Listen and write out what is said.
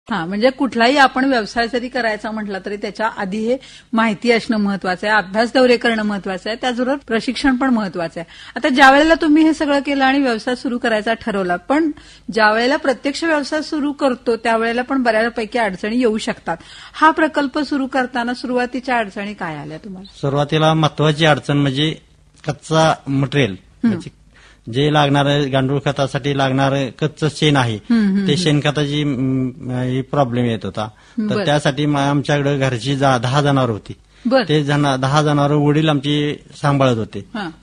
हा, म्हणजे कुठलाही आपण व्यवसाय जरी करायचा म्हटला तरी त्याच्या आधी हे माहिती असणं महत्वाचं आहे, अभ्यास दौरे करणं महत्वाचं आहे, त्याचबरोबर प्रशिक्षण पण महत्वाचं आहे. आता ज्या वेळेला तुम्ही हे सगळं केलं आणि व्यवसाय सुरू करायचा ठरवला, पण ज्या वेळेला प्रत्यक्ष व्यवसाय सुरू करतो त्यावेळेला पण बऱ्यापैकी अडचणी येऊ शकतात. हा प्रकल्प सुरू करताना सुरुवातीच्या अडचणी काय आल्या तुम्हाला? सुरुवातीला महत्वाची अडचण म्हणजे कच्चा मटेरियल, म्हणजे जे लागणारं गांडूळ खतासाठी लागणारं कच्चं शेण आहे ते शेणखताची प्रॉब्लेम येत होता. तर त्यासाठी आमच्याकडे घरची 10 जनावर होती. ते 10 जनावर वडील आमची सांभाळत होते.